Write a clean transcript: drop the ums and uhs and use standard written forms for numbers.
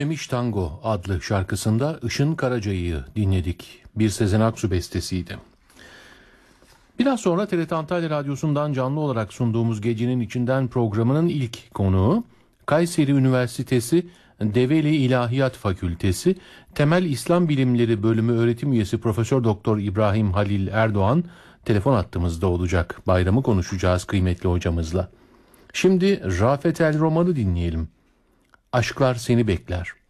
Memiş Tango adlı şarkısında Işın Karaca'yı dinledik. Bir Sezen Aksu bestesiydi. Biraz sonra TRT Antalya Radyosu'ndan canlı olarak sunduğumuz Gecenin İçinden programının ilk konuğu Kayseri Üniversitesi Develi İlahiyat Fakültesi Temel İslam Bilimleri Bölümü öğretim üyesi Profesör Doktor İbrahim Halil Erdoğan telefon hattımızda olacak. Bayramı konuşacağız kıymetli hocamızla. Şimdi Rafet El Roman'ı dinleyelim. Aşklar Seni Bekler.